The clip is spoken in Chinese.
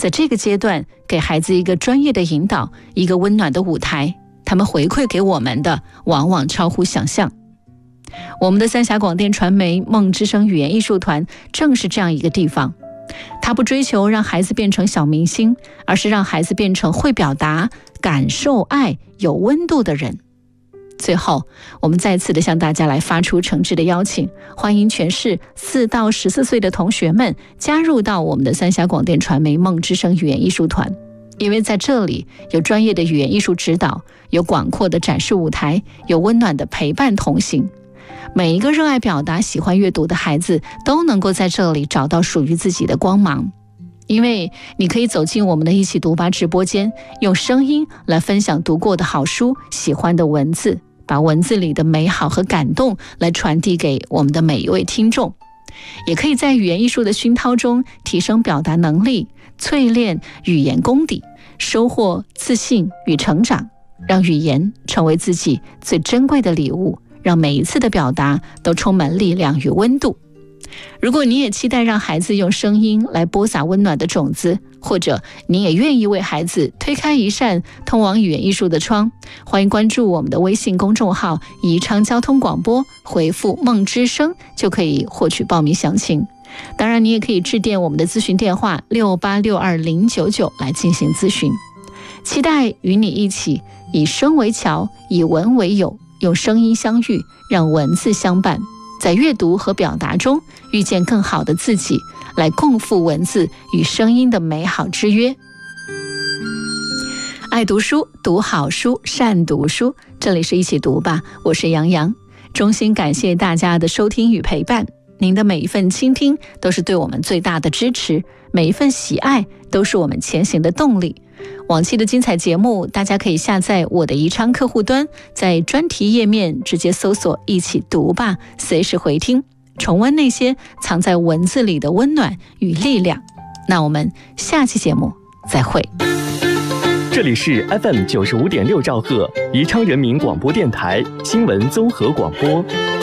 在这个阶段给孩子一个专业的引导，一个温暖的舞台，他们回馈给我们的往往超乎想象。我们的三峡广电传媒梦之声语言艺术团正是这样一个地方，它不追求让孩子变成小明星，而是让孩子变成会表达、感受爱、有温度的人。最后，我们再次的向大家来发出诚挚的邀请，欢迎全市4到14岁的同学们加入到我们的三峡广电传媒梦之声语言艺术团，因为在这里有专业的语言艺术指导，有广阔的展示舞台，有温暖的陪伴同行。每一个热爱表达、喜欢阅读的孩子都能够在这里找到属于自己的光芒。因为你可以走进我们的一起读吧直播间，用声音来分享读过的好书、喜欢的文字，把文字里的美好和感动来传递给我们的每一位听众。也可以在语言艺术的熏陶中提升表达能力，淬炼语言功底，收获自信与成长，让语言成为自己最珍贵的礼物，让每一次的表达都充满力量与温度。如果你也期待让孩子用声音来播撒温暖的种子，或者你也愿意为孩子推开一扇通往语言艺术的窗，欢迎关注我们的微信公众号宜昌交通广播，回复梦之声就可以获取报名详情。当然你也可以致电我们的咨询电话68620099来进行咨询。期待与你一起以声为桥，以文为友，用声音相遇，让文字相伴，在阅读和表达中遇见更好的自己，来共赴文字与声音的美好之约。爱读书，读好书，善读书，这里是一起读吧，我是杨洋。衷心感谢大家的收听与陪伴，您的每一份倾听都是对我们最大的支持，每一份喜爱都是我们前行的动力。往期的精彩节目大家可以下载我的宜昌客户端，在专题页面直接搜索一起读吧，随时回听，重温那些藏在文字里的温暖与力量。那我们下期节目再会。 这里是 FM 95.6兆赫宜昌人民广播电台新闻综合广播。